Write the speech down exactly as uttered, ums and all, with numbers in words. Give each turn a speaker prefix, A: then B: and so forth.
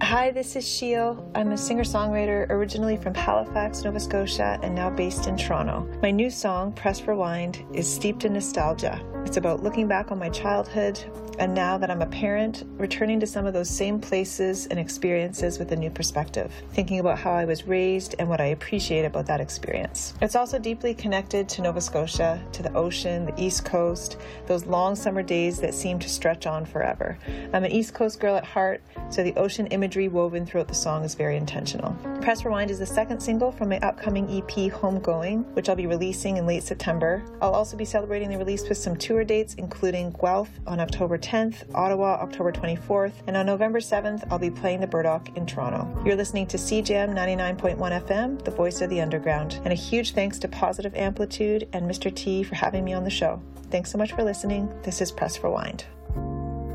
A: Hi, this is Sheil. I'm a singer-songwriter originally from Halifax, Nova Scotia, and now based in Toronto. My new song, Press Rewind, is steeped in nostalgia. It's about looking back on my childhood, and now that I'm a parent, returning to some of those same places and experiences with a new perspective, thinking about how I was raised and what I appreciate about that experience. It's also deeply connected to Nova Scotia, to the ocean, the East Coast, those long summer days that seem to stretch on forever. I'm an East Coast girl at heart, so the ocean imagery woven throughout the song is very intentional. Press Rewind is the second single from my upcoming E P, Homegoing, which I'll be releasing in late September. I'll also be celebrating the release with some tour dates, including Guelph on October tenth, Ottawa October twenty-fourth, and on November seventh, I'll be playing the Burdock in Toronto. You're listening to C J A M ninety-nine point one F M, the voice of the underground, and a huge thanks to Positive Amplitude and Mister T for having me on the show. Thanks so much for listening. This is Press Rewind.